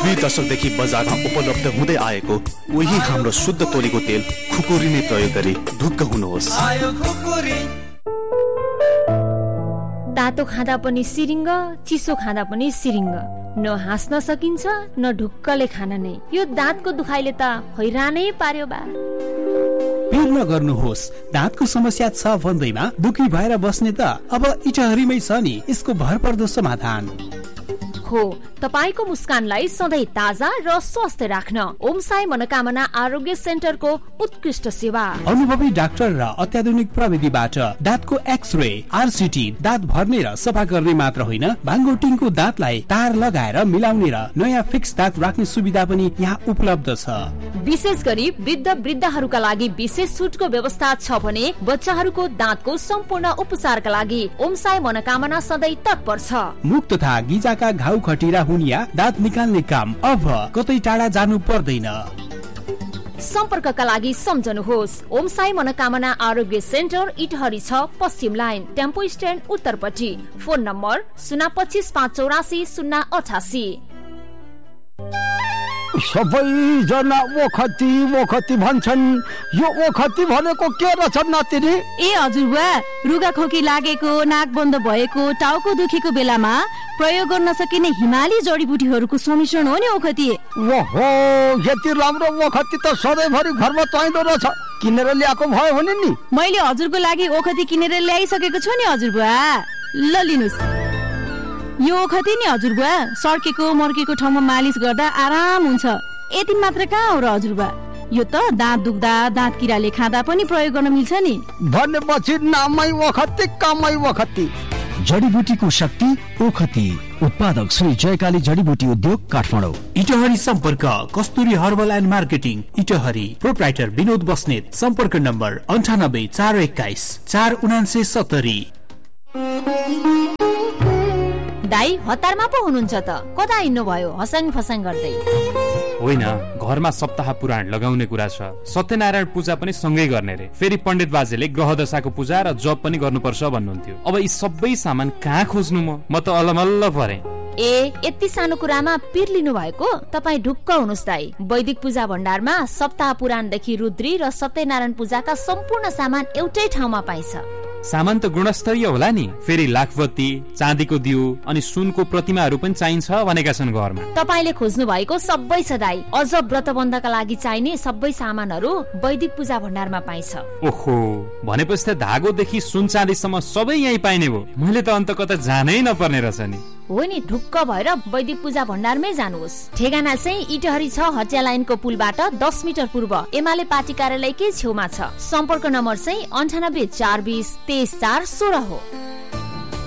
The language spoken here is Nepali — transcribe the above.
दुई दशकदेखि बजारमा उपलब्ध हुँदै आएको उही हाम्रो शुद्ध तोरीको तेल खुकुरी नै प्रयोग गरी ढुक्क हुनुहोस्। तातो खाँदा पनि सिरिङ्ग, चिसो खाँदा पनि सिरिङ्ग। न हाँस्न सकिन्छ न ढुक्कले खान नै। यो दाँतको दुखाइले त हैरानै पार्यो बा। पिर नगर्नुहोस्, दाँतको समस्या छ भन्दैमा दुखी भएर बस्ने त अब इटहरीमै छ नि यसको भरपर्दो समाधान। हो, तपाईको मुस्कानलाई सधैँ ताजा र स्वस्थ राख्न ओमसाई मनोकामना आरोग्य सेन्टरको उत्कृष्ट सेवा। अनुभवी डाक्टर र अत्याधुनिक प्रविधिबाट दाँतको एक्सरे, आरसिटी, दाँत भर्ने र सफा गर्ने मात्र होइन, भाङ्गोटिङको दाँतलाई तार लगाएर मिलाउने र नयाँ फिक्स दाँत राख्ने सुविधा पनि यहाँ उपलब्ध छ। विशेष गरी वृद्धहरूका लागि विशेष छुटको व्यवस्था छ भने बच्चाहरूको दाँतको सम्पूर्ण उपचारका लागि ओमसाई मनोकामना सधैँ तत्पर छ। मुख तथा गिजाका घाउ खटिरा हुनिया दाँत निकाल्ने काम अब कतै टाढा जानु पर्दैन। सम्पर्कका लागि सम्झनुहोस् ओमसाई मनोकामना आरोग्य सेन्टर, इटहरी 6, पश्चिम line, tempo stand उत्तरपट्टि। Phone number 025 584 088। सबैजना ओखती भन्छन्, यो ओखती भनेको के रहेछ नातिनी? ए हजुरबा, रुगा खोकी लागेको, नाक बन्द भएको, टाउको दुखेको बेलामा प्रयोग गर्न सकिने हिमाली जडीबुटीहरूको सम्मिश्रण हो नि ओखती। ओहो, यति राम्रो ओखती त सधैँभरि घरमा चाहिँदो रहेछ, किनेर ल्याएको भयो भने नि। मैले हजुरको लागि ओखती किनेर ल्याइसकेको छु नि हजुरबा, ल लिनुस्। यो ओखती नि हजुरबा सर्केको मर्केको ठाउँमा मालिस गर्दा आराम हुन्छ। यति मात्र कहाँ हो र हजुरबा, यो त दाँत दुख्दा, दाँत किराले खाँदा पनि प्रयोग गर्न मिल्छ नि। भनेपछि नामै ओखती कामै ओखती। जडीबुटीको शक्ति ओखती। उत्पादक श्री जयकाली जडीबुटी उद्योग, काठमाडौँ। इटहरी सम्पर्क कस्तुरी herbal and marketing, Itahari. Proprietor Vinod Basnet. सम्पर्क नम्बर 98 421 47970। दाइ, हतारमा पो हुनुहुन्छ त, कता हिँड्नु भयो हसाङ फसाङ गर्दै? होइन, घरमा सप्ताह पुराण लगाउने कुरा छ। सत्यनारायण पूजा पनि सँगै गर्ने रे। फेरि पण्डित बाजेले ग्रह दशाको पूजा र जप पनि गर्नुपर्छ भन्नुहुन्थ्यो। अब यी सबै सामान कहाँ खोज्नु? म त अलमल्ल परे। ए, यति सानो कुरामा पिर लिनु भएको? तपाईँ ढुक्क हुनुहोस् दाइ। वैदिक पूजा भण्डारमा सप्ताह पुराणदेखि रुद्री र सत्यनारायण पूजाका सम्पूर्ण सामान एउटै ठाउँमा पाइन्छ। सामान त गुणस्तरीय होला नि। फेरि लाखबत्ती, चाँदीको दियो अनि सुनको प्रतिमाहरू पनि चाहिन्छ भनेका छन् घरमा। तपाईले खोज्नु भएको सबै छ दाइ। अझ व्रतबन्धका लागि चाहिने सबै सामानहरू वैदिक पूजा भण्डारमा पाइन्छ। ओहो, भनेपछि त धागोदेखि सुन चाँदीसम्म सबै यहीँ पाइने भयो। मैले त अन्त कता जानै नपर्ने रहेछ नि। हो नि, ढुक्क भएर वैदिक पूजा भण्डारमै जानुहोस्। ठेगाना चाहिँ इटहरी 6 हटिया लाइनको पुलबाट 10 मिटर पूर्व एमाले पार्टी कार्यालयकै छेउमा छ। सम्पर्क नम्बर चाहिँ 98 420 23 4 16 हो।